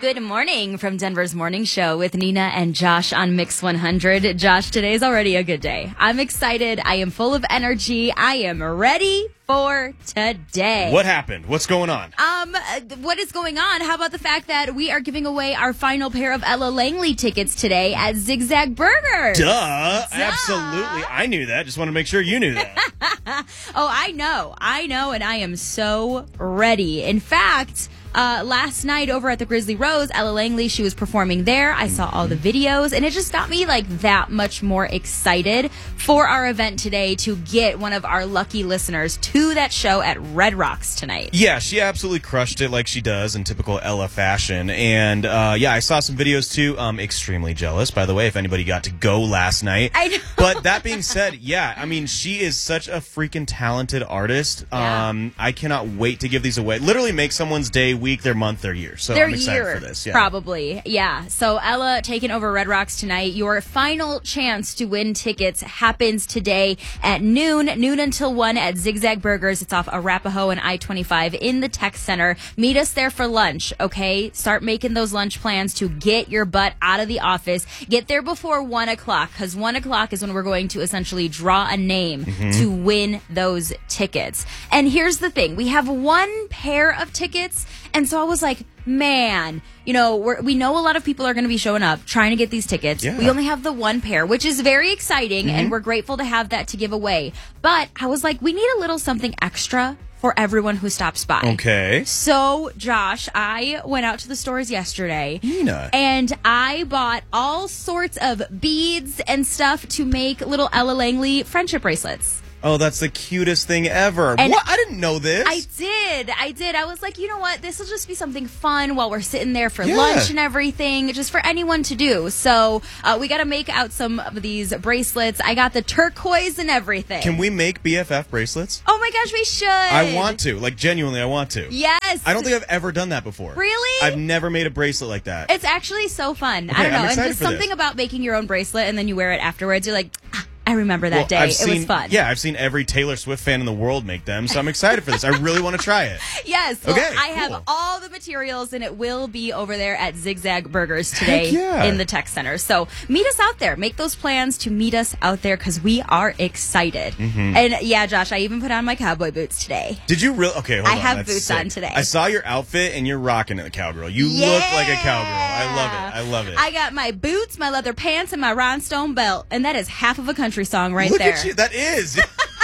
Good morning from Denver's Morning Show with Nina and Josh on Mix 100. Josh, today's already a good day. I'm excited. I am full of energy. I am ready for today. What happened? What's going on? What is going on? How about the fact that we are giving away our final pair of Ella Langley tickets today at Zigzag Burgers? Duh. Absolutely. I knew that. Just want to make sure you knew that. Oh, I know, and I am so ready. In fact, last night over at the Grizzly Rose, Ella Langley, she was performing there. I saw all the videos, and it just got me like that much more excited for our event today to get one of our lucky listeners to that show at Red Rocks tonight. Yeah, she absolutely crushed it like she does in typical Ella fashion. And yeah, I saw some videos too. Extremely jealous, by the way, if anybody got to go last night. I know. But that being said, yeah, I mean, she is such a freaking talented artist. Yeah. I cannot wait to give these away. Literally make someone's day, week, their month, their year. So Their I'm excited year, for this. Yeah. probably. Yeah. So Ella taking over Red Rocks tonight. Your final chance to win tickets happens today at noon until 1 at Zigzag Burgers. It's off Arapahoe and I-25 in the Tech Center. Meet us there for lunch, okay? Start making those lunch plans to get your butt out of the office. Get there before 1 o'clock, because 1 o'clock is when we're going to essentially draw a name to win those tickets. And here's the thing. We have one pair of tickets, and so I was like, man, you know, we know a lot of people are going to be showing up trying to get these tickets. Yeah. We only have the one pair, which is very exciting, and we're grateful to have that to give away. But I was like, we need a little something extra for everyone who stops by. Okay. So, Josh, I went out to the stores yesterday. Nina. And I bought all sorts of beads and stuff to make little Ella Langley friendship bracelets. Oh, that's the cutest thing ever. And what? I didn't know this. I did. I was like, you know what? This will just be something fun while we're sitting there for Yeah. lunch and everything, just for anyone to do. So we got to make out some of these bracelets. I got the turquoise and everything. Can we make BFF bracelets? Oh my gosh, we should. I want to. Like, genuinely, I want to. Yes. I don't think I've ever done that before. Really? I've never made a bracelet like that. It's actually so fun. Okay, I don't know. I'm And excited just for something this. about making your own bracelet and then you wear it afterwards. You're like, I remember that day. I've It was fun. Yeah, I've seen every Taylor Swift fan in the world make them, so I'm excited for this. I really want to try it. Yes. Well, Okay, I have cool. all the materials, and it will be over there at Zigzag Burgers today Heck yeah. in the Tech Center. So meet us out there. Make those plans to meet us out there because we are excited. Mm-hmm. And yeah, Josh, I even put on my cowboy boots today. Did you really? Okay, hold on. I have That's boots sick. on today. I saw your outfit, and you're rocking it, cowgirl. You look like a cowgirl. I love it. I love it. I got my boots, my leather pants, and my rhinestone belt, and that is half of a country song right look there. at you. That is.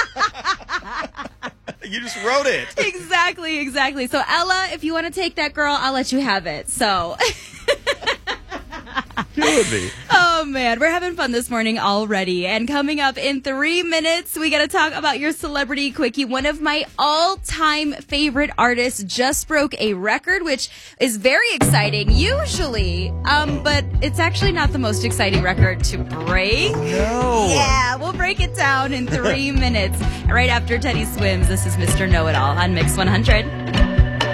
You just wrote it. Exactly. So Ella, if you want to take that girl, I'll let you have it. So. Killing me. Oh, man. We're having fun this morning already. And coming up in 3 minutes, we got to talk about your celebrity quickie. One of my all-time favorite artists just broke a record, which is very exciting, usually. But it's actually not the most exciting record to break. No. Yeah, we'll break it down in 3 minutes. Right after Teddy Swims, this is Mr. Know-It-All on Mix 100.